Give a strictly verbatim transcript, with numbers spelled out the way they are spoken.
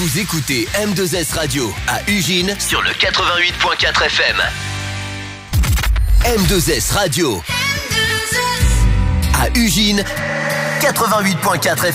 Vous écoutez M deux S Radio à Ugine sur le quatre-vingt-huit point quatre F M. M deux S Radio à Ugine quatre-vingt-huit point quatre F M.